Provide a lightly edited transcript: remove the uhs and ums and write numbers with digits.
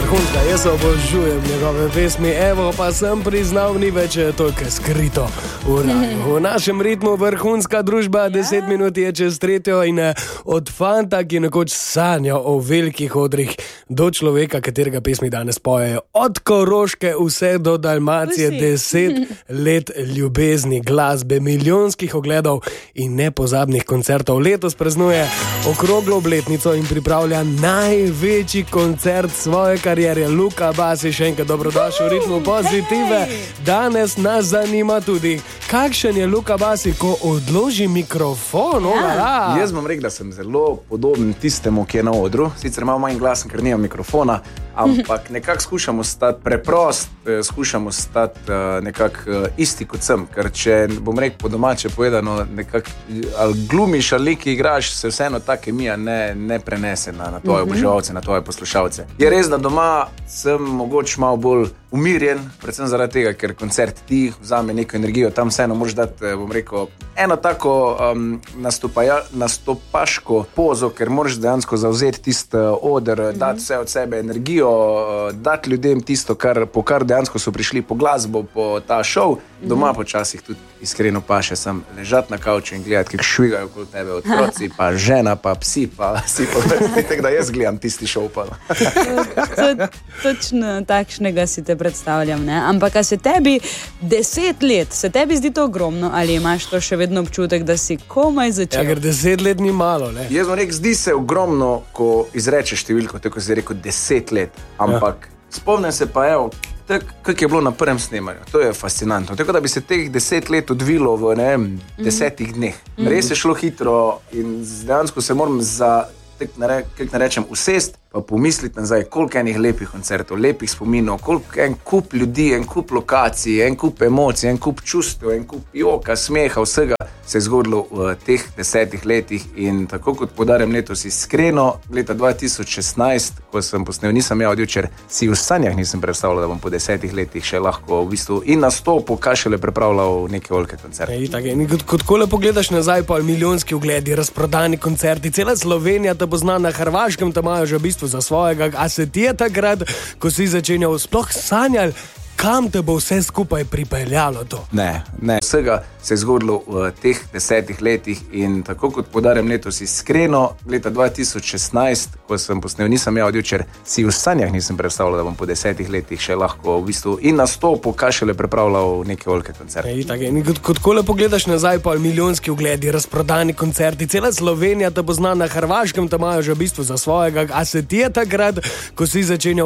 vrhunska, jaz obožujem njegove pesmi, evo pa sem priznal, ni več toliko skrito v raju. V našem ritmu vrhunska družba, 10 minut je čez 3 in od fanta, ki nekoč sanja o velikih odrih, do človeka, katerega pesmi danes pojejo, od Koroške vse do Dalmacije, 10 let ljubezni, glasbe, milijonskih ogledov in nepozabnih koncertov. Letos praznuje okroglo obletnico in pripravlja največji koncert svoje kariere. Luka Basi, še enkrat dobrodošel v ritmu pozitive. Danes nas zanima tudi, kakšen je Luka Basi, ko odloži mikrofon. Jaz bom rekel, da sem zelo podoben tistemu, ki je na odru. Sicer malo manj glasen, ker nimam mikrofona, ampak nekako skušamo stati preprost, skušamo stati nekako isti kot sem. Ker če bom rekel po domače povedano, nekako ali glumiš ali ki igraš, se vseeno ta kemija ne prenese na tvoje oboževalce, na tvoje poslušalce. Je res, da doma sem mogoče malo bolj umirjen, predvsem zaradi tega, ker koncert ti vzame neko energijo, tam vseeno moraš dati, bom rekel, eno tako nastopaško pozo, ker moraš dejansko zavzeti tisti oder, dati vse od sebe energijo, dati ljudem tisto, po kar dejansko so prišli po glasbo, po ta šov. Doma počasih tudi iskreno paše sem ležati na kavču in gledati, kako švigajo okoli tebe otroci, pa žena, pa psi, pa vsi pa tako da jaz gledam tisti šov pa. Točno takšnega si te predstavljam, ne? Ampak a se tebi 10 let, se tebi zdi to ogromno ali imaš to še vedno občutek, da si komaj začel? Ja, ker 10 let ni malo, ne? Jaz bom rekel, zdi se ogromno, ko izrečeš številko, tako si rekel 10 let, ampak spomnim se pa, evo, kako je bilo na prvem snemanju. To je fascinantno. Tako da bi se teh 10 let odvilo v 10 dneh. Res je šlo hitro in dejansko se moram kako ne rečem, usest, pa pomisliti nazaj, koliko enih lepih koncertov, lepih spominov, koliko en kup ljudi, en kup lokacij, en kup emocij, en kup čustev, en kup joka, smeha, vsega se je zgodilo v teh 10 letih in tako kot podarjam letos iskreno, leta 2016, ko sem posnel Nisem ja od jučer, si v sanjah nisem predstavljal, da bom po 10 letih še lahko v bistvu in nastopu, kaj šele pripravljal neke velike koncerte. Kot lepo gledaš nazaj, pa milijonski ogledi, razprodani koncerti, cela Slovenija te pozna, na Hrvaškem te imajo že v bistvu za svojega, a se ti je takrat, ko si začenjal, sploh sanjal, kam te bo vse skupaj pripeljalo to? Ne, vsega se je zgodilo v teh 10 letih in tako kot podarjam letos iskreno, leta 2016, ko sem posnel Nisem ja od jučer, si v sanjah nisem predstavljal, da bom po 10 letih še lahko v bistvu in nastopu, kaj šele pripravljal neke velike koncerte. Kot lepo gledaš nazaj, pa milijonski ogledi, razprodani koncerti, cela Slovenija te pozna, na Hrvaškem te imajo že v bistvu za svojega, a se ti je takrat, ko si začenjal